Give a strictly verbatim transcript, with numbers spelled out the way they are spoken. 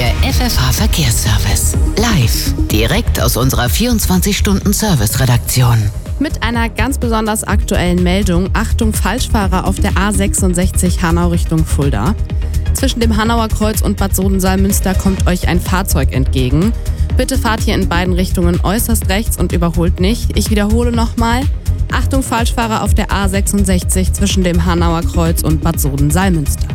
Der F F H-Verkehrsservice. Live, direkt aus unserer vierundzwanzig-Stunden-Service-Redaktion. Mit einer ganz besonders aktuellen Meldung. Achtung, Falschfahrer auf der A sechsundsechzig Hanau Richtung Fulda. Zwischen dem Hanauer Kreuz und Bad Soden-Salmünster kommt euch ein Fahrzeug entgegen. Bitte fahrt hier in beiden Richtungen äußerst rechts und überholt nicht. Ich wiederhole nochmal. Achtung, Falschfahrer auf der A sechsundsechzig zwischen dem Hanauer Kreuz und Bad Soden-Salmünster.